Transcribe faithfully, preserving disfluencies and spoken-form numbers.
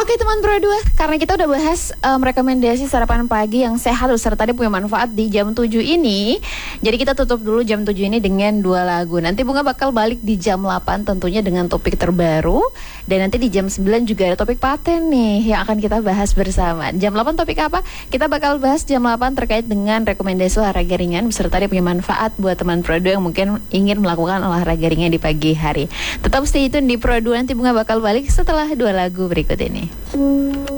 Oke teman Pro dua, karena kita udah bahas um, rekomendasi sarapan pagi yang sehat serta dia punya manfaat di jam tujuh ini. Jadi kita tutup dulu jam tujuh ini dengan dua lagu. Nanti Bunga bakal balik di jam delapan tentunya dengan topik terbaru. Dan nanti di jam sembilan juga ada topik paten nih yang akan kita bahas bersama. Jam delapan topik apa? Kita bakal bahas jam delapan terkait dengan rekomendasi olahraga ringan beserta dia punya manfaat buat teman Pro dua yang mungkin ingin melakukan olahraga ringan di pagi hari. Tetap stay tune di Pro dua, nanti Bunga bakal balik setelah dua lagu berikut ini.